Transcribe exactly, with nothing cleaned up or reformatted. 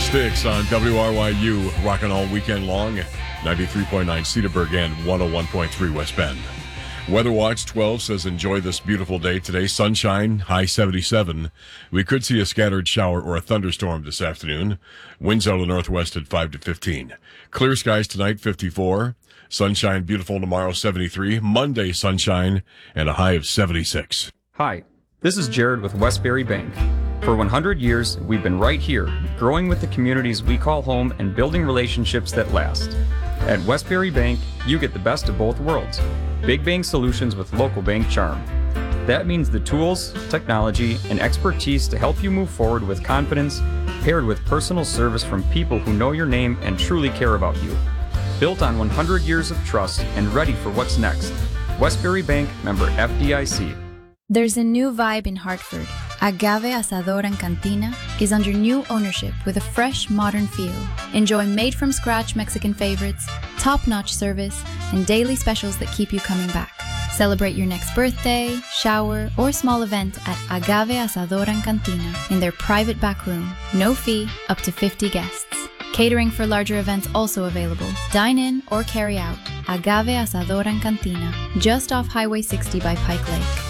Sticks on W R Y U, rocking all weekend long. ninety-three point nine Cedarburg and one oh one point three West Bend. Weather Watch twelve says enjoy this beautiful day today. Sunshine, high seventy-seven. We could see a scattered shower or a thunderstorm this afternoon. Winds out of the northwest at five to fifteen. Clear skies tonight, fifty-four. Sunshine, beautiful tomorrow, seventy-three. Monday, sunshine, and a high of seventy-six. Hi, this is Jared with Westbury Bank. For one hundred years, we've been right here, growing with the communities we call home and building relationships that last. At Westbury Bank, you get the best of both worlds. Big bank solutions with local bank charm. That means the tools, technology, and expertise to help you move forward with confidence, paired with personal service from people who know your name and truly care about you. Built on one hundred years of trust and ready for what's next. Westbury Bank, member F D I C. There's a new vibe in Hartford. Agave Asador and Cantina is under new ownership with a fresh, modern feel. Enjoy made-from-scratch Mexican favorites, top-notch service, and daily specials that keep you coming back. Celebrate your next birthday, shower, or small event at Agave Asador and Cantina in their private back room. No fee, up to fifty guests. Catering for larger events also available. Dine in or carry out. Agave Asador and Cantina, just off Highway sixty by Pike Lake.